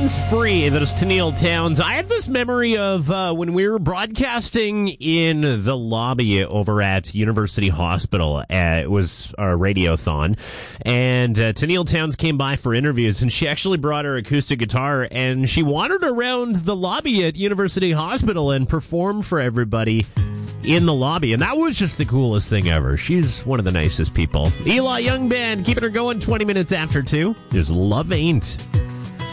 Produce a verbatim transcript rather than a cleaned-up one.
Hands-free, that is Tenille Townes. I have this memory of uh, when we were broadcasting in the lobby over at University Hospital. Uh, it was a radiothon, and uh, Tenille Townes came by for interviews, and she actually brought her acoustic guitar, and she wandered around the lobby at University Hospital and performed for everybody in the lobby, and that was just the coolest thing ever. She's one of the nicest people. Eli Young Band, keeping her going twenty minutes after two. There's Love Ain't.